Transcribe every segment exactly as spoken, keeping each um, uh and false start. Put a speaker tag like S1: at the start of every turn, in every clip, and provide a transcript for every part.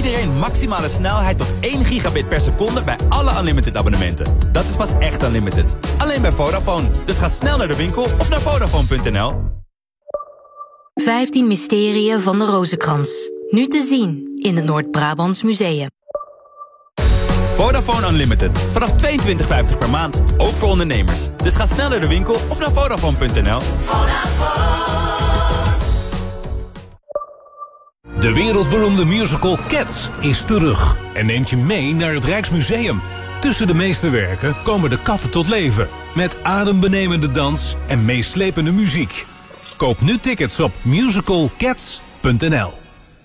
S1: iedereen maximale snelheid tot één gigabit per seconde bij alle Unlimited abonnementen. Dat is pas echt Unlimited. Alleen bij Vodafone. Dus ga snel naar de winkel of naar Vodafone punt n l.
S2: vijftien mysterieën van de Rozenkrans. Nu te zien in het Noord-Brabants Museum.
S1: Vodafone Unlimited. Vanaf tweeëntwintig vijftig per maand. Ook voor ondernemers. Dus ga snel naar de winkel of naar Vodafone punt n l.
S3: De wereldberoemde musical Cats is terug en neemt je mee naar het Rijksmuseum. Tussen de meesterwerken komen de katten tot leven. Met adembenemende dans en meeslepende muziek. Koop nu tickets op musical cats punt n l.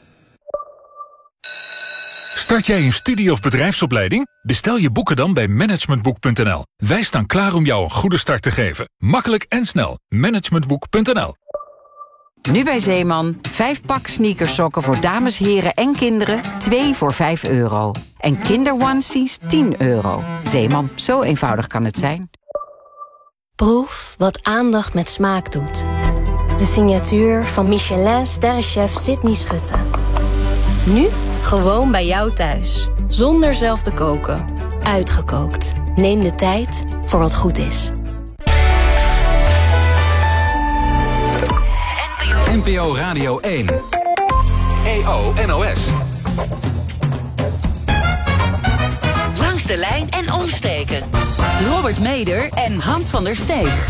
S4: Start jij een studie- of bedrijfsopleiding? Bestel je boeken dan bij managementboek punt n l. Wij staan klaar om jou een goede start te geven. Makkelijk en snel. managementboek punt n l.
S5: Nu bij Zeeman. Vijf pak sneakersokken voor dames, heren en kinderen. Twee voor vijf euro. En kinderonesies tien euro. Zeeman, zo eenvoudig kan het zijn.
S6: Proef wat aandacht met smaak doet. De signatuur van Michelin-sterrenchef Sydney Schutte. Nu gewoon bij jou thuis. Zonder zelf te koken. Uitgekookt. Neem de tijd voor wat goed is.
S1: N P O Radio één. E O N O S.
S7: Langs de lijn en omstreken. Robert Meder en Hans van der Steeg.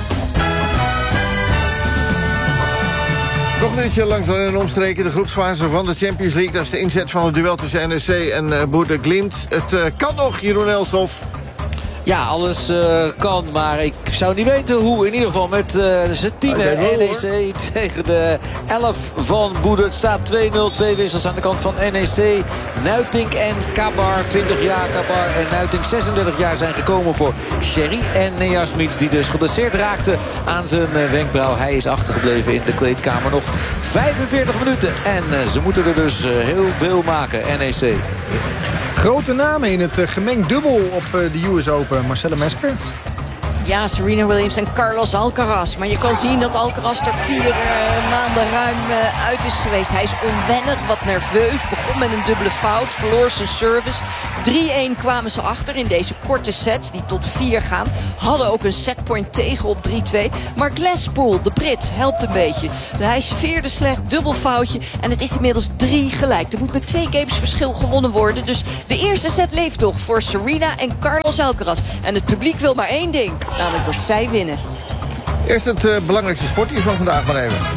S8: Nog een uurtje langs en omstreken. De groepsfase van de Champions League. Dat is de inzet van het duel tussen N E C en uh, Boede Glimt. Het uh, kan nog, Jeroen Elshoff.
S9: Ja, alles uh, kan, maar ik zou niet weten hoe. In ieder geval met uh, z'n tienen N E C tegen de elf van Boede. Het staat twee nul, twee wissels aan de kant van N E C. Nuitink en Kabar, twintig jaar Kabar en Nuitink, zesendertig jaar, zijn gekomen voor Sherry. En Neasmits, die dus geblesseerd raakte aan zijn uh, wenkbrauw. Hij is achtergebleven in de kleedkamer. Nog vijfenveertig minuten en uh, ze moeten er dus uh, heel veel maken, N E C.
S10: Grote namen in het uh, gemengd dubbel op uh, de U S Open. Marcella Mesker.
S11: Ja, Serena Williams en Carlos Alcaraz. Maar je kan zien dat Alcaraz er vier uh, maanden ruim uh, uit is geweest. Hij is onwennig, wat nerveus. Begon met een dubbele fout, verloor zijn service. drie-een kwamen ze achter in deze korte sets die tot vier gaan. Hadden ook een setpoint tegen op drie-twee. Maar Glasspool, de Brit, helpt een beetje. Hij sfeerde slecht, dubbel foutje. En het is inmiddels drie gelijk. Er moet met twee games verschil gewonnen worden. Dus de eerste set leeft nog voor Serena en Carlos Alcaraz. En het publiek wil maar één ding. Namelijk dat zij winnen.
S8: Eerst het uh, belangrijkste sportnieuws van vandaag maar even.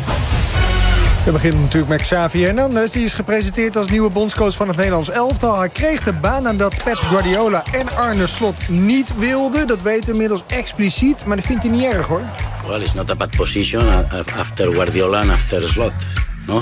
S10: We beginnen natuurlijk met Xavi Hernandez. Die is gepresenteerd als nieuwe bondscoach van het Nederlands elftal. Hij kreeg de baan nadat Pep Guardiola en Arne Slot niet wilden. Dat weet hij inmiddels expliciet, maar dat vindt hij niet erg, hoor.
S12: Well, it's not a bad position after Guardiola and after Slot, no?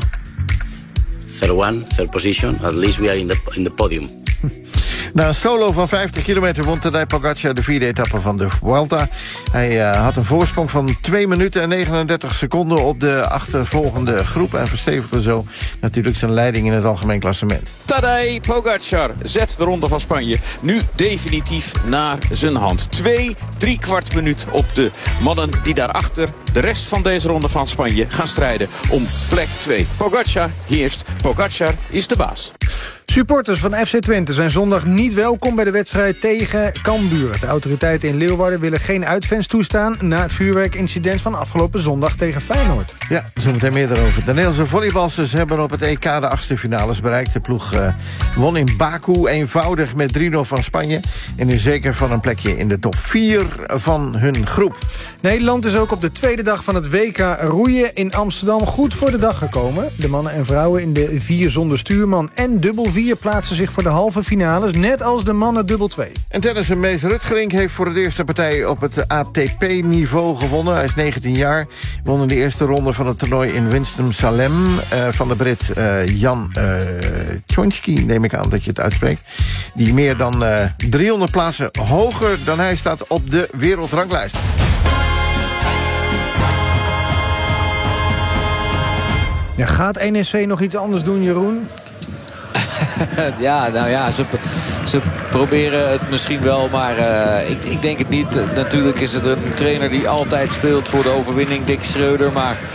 S12: Third one, third position. At least we are in the, in the podium.
S8: Na een solo van vijftig kilometer won Tadej Pogacar de vierde etappe van de Vuelta. Hij uh, had een voorsprong van twee minuten en negenendertig seconden op de achtervolgende groep en verstevigde zo natuurlijk zijn leiding in het algemeen klassement.
S13: Tadej Pogacar zet de Ronde van Spanje nu definitief naar zijn hand. Twee, drie kwart minuut op de mannen die daarachter de rest van deze Ronde van Spanje gaan strijden om plek twee. Pogacar heerst, Pogacar is de baas.
S10: Supporters van F C Twente zijn zondag niet welkom bij de wedstrijd tegen Cambuur. De autoriteiten in Leeuwarden willen geen uitfans toestaan na het vuurwerkincident van afgelopen zondag tegen Feyenoord.
S8: Ja, zometeen meer daarover. De Nederlandse volleybalsters hebben op het E K de achtste finales bereikt. De ploeg uh, won in Baku eenvoudig met drie nul van Spanje en is zeker van een plekje in de top vier van hun groep.
S10: Nederland is ook op de tweede dag van het W K roeien in Amsterdam goed voor de dag gekomen. De mannen en vrouwen in de vier zonder stuurman en dubbel vier plaatsen zich voor de halve finales, net als de mannen dubbel twee.
S8: En tennisser Mees Rutgerink heeft voor het eerste partij op het A T P-niveau gewonnen. Hij is negentien jaar, won in de eerste ronde van het toernooi in Winston-Salem uh, van de Brit uh, Jan uh, Tjonski, neem ik aan dat je het uitspreekt, die meer dan uh, driehonderd plaatsen hoger dan hij staat op de wereldranglijst.
S10: Ja, gaat N E C nog iets anders doen, Jeroen?
S9: Ja, nou ja, ze, ze proberen het misschien wel, maar uh, ik, ik denk het niet. Natuurlijk is het een trainer die altijd speelt voor de overwinning, Dick Schreuder. Maar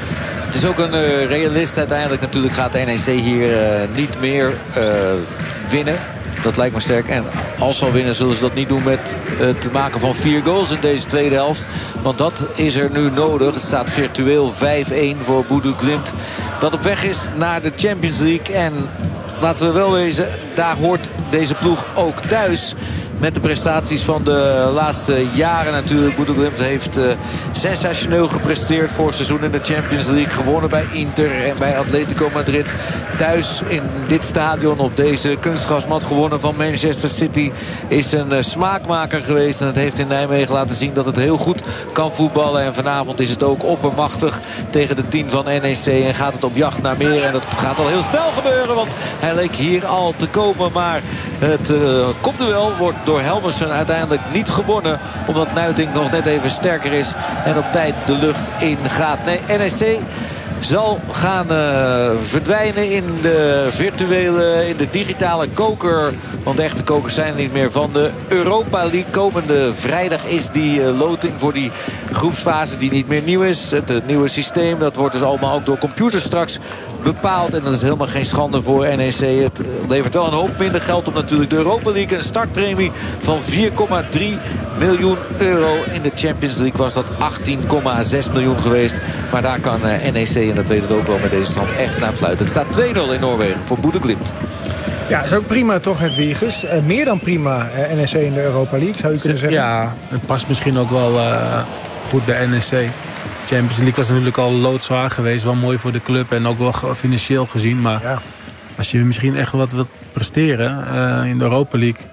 S9: Het is ook een uh, realist uiteindelijk. Natuurlijk gaat N E C hier uh, niet meer uh, winnen. Dat lijkt me sterk. En als ze al winnen zullen ze dat niet doen met het maken van vier goals in deze tweede helft. Want dat is er nu nodig. Het staat virtueel vijf-een voor Bodo Glimt. Dat op weg is naar de Champions League. En laten we wel wezen, daar hoort deze ploeg ook thuis. Met de prestaties van de laatste jaren natuurlijk. Bodo Glimt heeft uh, sensationeel gepresteerd voor het seizoen in de Champions League. Gewonnen bij Inter en bij Atletico Madrid. Thuis in dit stadion op deze kunstgrasmat gewonnen van Manchester City. Is een uh, smaakmaker geweest. En het heeft in Nijmegen laten zien dat het heel goed kan voetballen. En vanavond is het ook oppermachtig tegen de tien van N E C. En gaat het op jacht naar meer. En dat gaat al heel snel gebeuren. Want hij leek hier al te komen. Maar het uh, kopduel wordt door door Helmersen uiteindelijk niet gewonnen. Omdat Nuitink nog net even sterker is. En op tijd de lucht in gaat. Nee, N E C zal gaan uh, verdwijnen in de virtuele, in de digitale koker. Want de echte kokers zijn er niet meer van de Europa League. Komende vrijdag is die uh, loting voor die groepsfase die niet meer nieuw is. Het uh, nieuwe systeem, dat wordt dus allemaal ook door computers straks bepaald. En dat is helemaal geen schande voor N E C. Het levert wel een hoop minder geld op natuurlijk. De Europa League, een startpremie van vier komma drie miljoen euro. In de Champions League was dat achttien komma zes miljoen geweest. Maar daar kan uh, N E C, en dat weet het ook wel met deze stand, echt naar fluiten. Het staat twee nul in Noorwegen voor Bodo Glimt.
S10: Ja, is ook prima toch, het Wiegers. Uh, meer dan prima uh, N E C in de Europa League, zou je kunnen zeggen.
S14: Ja, het past misschien ook wel uh, goed bij N E C. Champions League was natuurlijk al loodzwaar geweest. Wel mooi voor de club en ook wel financieel gezien. Maar ja, als je misschien echt wat wilt presteren uh, in de Europa League,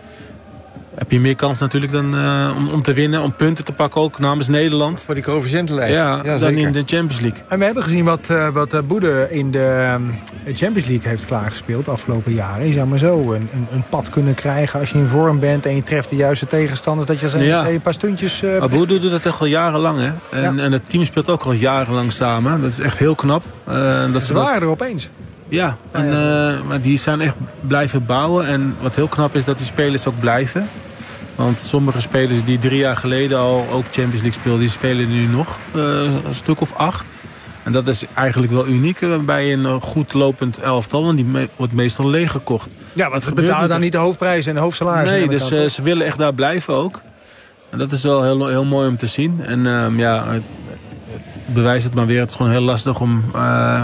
S14: heb je meer kans natuurlijk dan, uh, om, om te winnen. Om punten te pakken ook namens Nederland.
S8: Voor die coëfficiëntenlijst.
S14: Ja, ja, dan in de Champions League.
S10: En we hebben gezien wat, uh, wat uh, Boede in de uh, Champions League heeft klaargespeeld de afgelopen jaren. Je zou maar zo een, een, een pad kunnen krijgen als je in vorm bent en je treft de juiste tegenstanders. Dat je als ja. een paar stuntjes... Uh,
S14: maar Boede doet dat echt al jarenlang. Hè? En, ja. en het team speelt ook al jarenlang samen. Dat is echt heel knap. Uh, dat
S10: ze waren er opeens.
S14: Ja, en, uh, maar die zijn echt blijven bouwen. En wat heel knap is, dat die spelers ook blijven. Want sommige spelers die drie jaar geleden al ook Champions League speelden, die spelen nu nog uh, een stuk of acht. En dat is eigenlijk wel uniek uh, bij een goed lopend elftal. Want die me- wordt meestal leeggekocht.
S10: Ja, want ze betalen dan niet de hoofdprijs en de hoofdsalaris.
S14: Nee, dus uh, ze willen echt daar blijven ook. En dat is wel heel, heel mooi om te zien. En uh, ja, het, het bewijst het maar weer. Het is gewoon heel lastig om uh,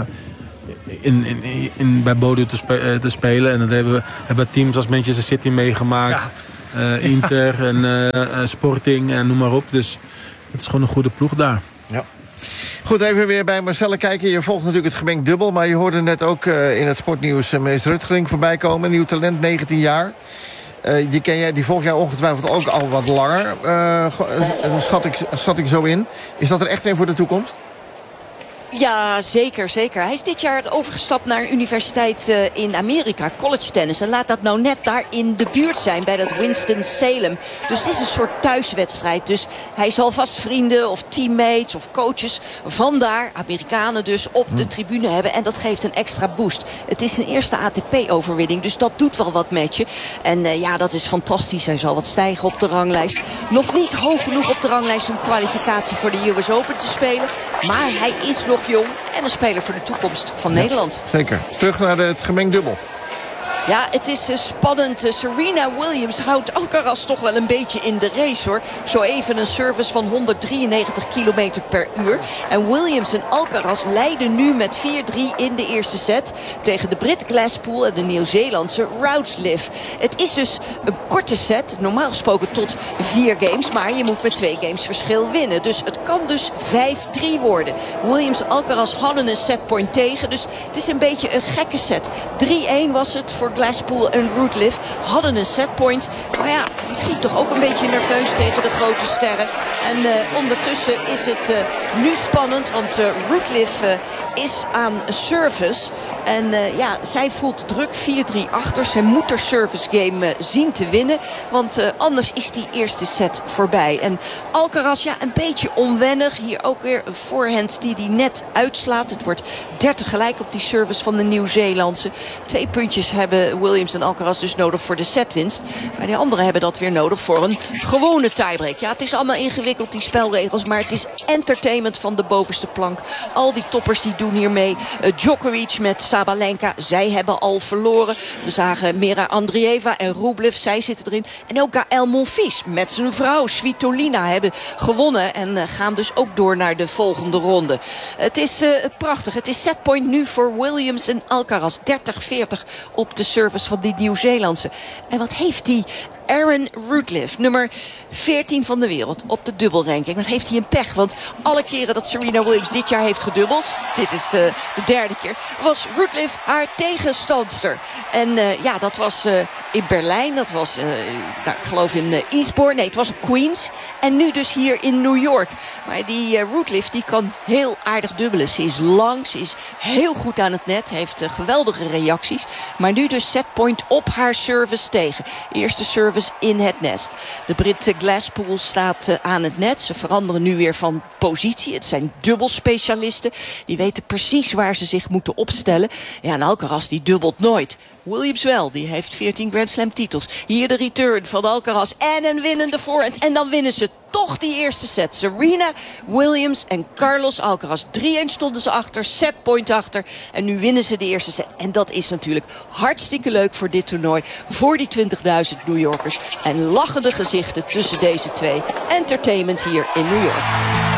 S14: in, in, in, bij Bodo te, spe- uh, te spelen. En dat hebben, we, hebben teams als Manchester City meegemaakt. Ja. Uh, Inter en uh, Sporting en noem maar op. Dus het is gewoon een goede ploeg daar.
S8: Ja. Goed, even weer bij Marcelle kijken. Je volgt natuurlijk het gemengd dubbel. Maar je hoorde net ook uh, in het sportnieuws uh, Mees Rutgering voorbij komen. Nieuw talent, negentien jaar. Uh, die, ken jij, die volg jij ongetwijfeld ook al wat langer. Uh, schat, ik, schat ik zo in. Is dat er echt een voor de toekomst?
S11: Ja, zeker, zeker. Hij is dit jaar overgestapt naar een universiteit uh, in Amerika, college tennis. En laat dat nou net daar in de buurt zijn, bij dat Winston-Salem. Dus het is een soort thuiswedstrijd. Dus hij zal vast vrienden of teammates of coaches vandaar, Amerikanen dus, op de tribune hebben. En dat geeft een extra boost. Het is zijn eerste A T P-overwinning, dus dat doet wel wat met je. En uh, ja, dat is fantastisch. Hij zal wat stijgen op de ranglijst. Nog niet hoog genoeg op de ranglijst om kwalificatie voor de U S Open te spelen. Maar hij is nog jong en een speler voor de toekomst van ja, Nederland.
S8: Zeker. Terug naar het gemengd dubbel.
S11: Ja, het is uh, spannend. Uh, Serena Williams houdt Alcaraz toch wel een beetje in de race, hoor. Zo even een service van honderddrieënnegentig kilometer per uur. En Williams en Alcaraz leiden nu met vier drie in de eerste set tegen de Brit Glasspool en de Nieuw-Zeelandse Roudsliff. Het is dus een korte set, normaal gesproken tot vier games. Maar je moet met twee games verschil winnen. Dus het kan dus vijf drie worden. Williams en Alcaraz hadden een setpoint tegen. Dus het is een beetje een gekke set. drie-een was het voor Glasspool en Roudsliff. Hadden een setpoint. Maar ja, misschien toch ook een beetje nerveus tegen de grote sterren. En uh, ondertussen is het uh, nu spannend. Want uh, Roudsliff uh, is aan service. En uh, ja, zij voelt druk vier drie achter. Zij moet haar service game uh, zien te winnen. Want uh, anders is die eerste set voorbij. En Alcaraz, ja, een beetje onwennig. Hier ook weer een voorhand die die net uitslaat. Het wordt dertig gelijk op die service van de Nieuw-Zeelandse. Twee puntjes hebben Williams en Alcaraz dus nodig voor de setwinst. Maar die anderen hebben dat weer nodig voor een gewone tiebreak. Ja, het is allemaal ingewikkeld, die spelregels. Maar het is entertainment van de bovenste plank. Al die toppers die doen hier mee. Uh, Djokovic met Sabalenka. Zij hebben al verloren. We zagen Mira Andreeva en Rublev. Zij zitten erin. En ook Gaël Monfils met zijn vrouw Svitolina hebben gewonnen. En uh, gaan dus ook door naar de volgende ronde. Het is uh, prachtig. Het is setpoint nu voor Williams en Alcaraz. dertig veertig op de service van die Nieuw-Zeelandse. En wat heeft die Aaron Rutlev, nummer veertien van de wereld op de dubbelranking. Wat heeft hij een pech, want alle keren dat Serena Williams dit jaar heeft gedubbeld, dit is uh, de derde keer, was Rutlev haar tegenstandster. En uh, ja, dat was uh, in Berlijn, dat was, uh, nou, ik geloof in uh, Eastbourne, nee, het was op Queens. En nu dus hier in New York. Maar die uh, Rutlev, die kan heel aardig dubbelen. Ze is lang, ze is heel goed aan het net, heeft uh, geweldige reacties. Maar nu dus setpoint op haar service tegen. Eerste service in het nest. De Brit Glasspool staat uh, aan het net. Ze veranderen nu weer van positie. Het zijn dubbelspecialisten. Die weten precies waar ze zich moeten opstellen. Ja, en Alcaraz die dubbelt nooit. Williams wel, die heeft veertien Grand Slam titels. Hier de return van Alcaraz en een winnende voorhand. En dan winnen ze toch die eerste set. Serena Williams en Carlos Alcaraz. drie-een stonden ze achter, setpoint achter. En nu winnen ze de eerste set. En dat is natuurlijk hartstikke leuk voor dit toernooi. Voor die twintigduizend New Yorkers. En lachende gezichten tussen deze twee. Entertainment hier in New York.